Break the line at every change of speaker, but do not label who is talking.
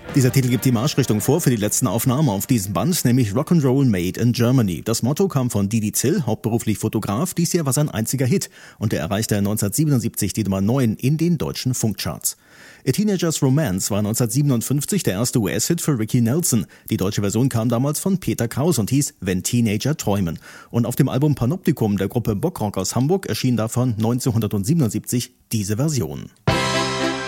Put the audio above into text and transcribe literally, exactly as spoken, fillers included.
Dieser Titel gibt die Marschrichtung vor für die letzten Aufnahmen auf diesem Band, nämlich Rock'n'Roll Made in Germany. Das Motto kam von Didi Zill, hauptberuflich Fotograf. Dies hier war sein einziger Hit und er erreichte neunzehnhundertsiebenundsiebzig die Nummer neun in den deutschen Funkcharts. A Teenager's Romance war neunzehnhundertsiebenundfünfzig der erste U S-Hit für Ricky Nelson. Die deutsche Version kam damals von Peter Kraus und hieß Wenn Teenager träumen. Und auf dem Album Panoptikum der Gruppe Bockrock aus Hamburg erschien davon neunzehnhundertsiebenundsiebzig diese Version.